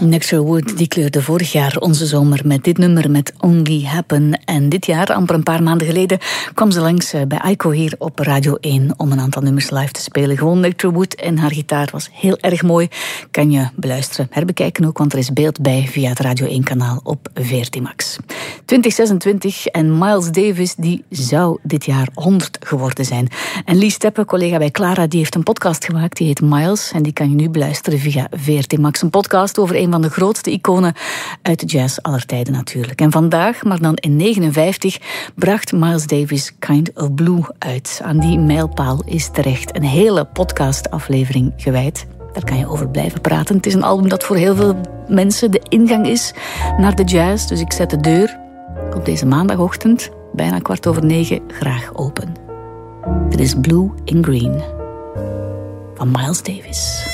Nectar Wood die kleurde vorig jaar onze zomer met dit nummer met Only Happen. En dit jaar, amper een paar maanden geleden, kwam ze langs bij Aiko hier op Radio 1 om een aantal nummers live te spelen. Gewoon Nectar Wood en haar gitaar was heel erg mooi. Kan je beluisteren, herbekijken ook, want er is beeld bij via het Radio 1-kanaal op VRT Max. 2026 en Miles Davis die zou dit jaar 100 geworden zijn. En Lies Steppe, collega bij Clara, die heeft een podcast gemaakt, die heet Miles. En die kan je nu beluisteren via VRT Max. Een podcast over een van de grootste iconen uit de jazz aller tijden natuurlijk. En vandaag, maar dan in 1959, bracht Miles Davis Kind of Blue uit. Aan die mijlpaal is terecht een hele podcastaflevering gewijd. Daar kan je over blijven praten. Het is een album dat voor heel veel mensen de ingang is naar de jazz. Dus ik zet de deur op deze maandagochtend, bijna 9:15, graag open. Dit is Blue in Green van Miles Davis.